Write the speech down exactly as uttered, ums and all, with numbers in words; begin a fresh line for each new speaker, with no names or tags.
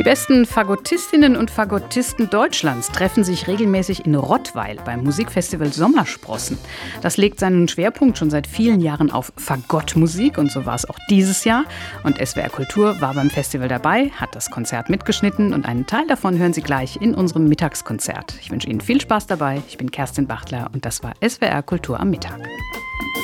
Die besten Fagottistinnen und Fagottisten Deutschlands treffen sich regelmäßig in Rottweil beim Musikfestival Sommersprossen. Das legt seinen Schwerpunkt schon seit vielen Jahren auf Fagottmusik und so war es auch dieses Jahr. Und S W R Kultur war beim Festival dabei, hat das Konzert mitgeschnitten und einen Teil davon hören Sie gleich in unserem Mittagskonzert. Ich wünsche Ihnen viel Spaß dabei. Ich bin Kerstin Bachtler und das war S W R Kultur am Mittag.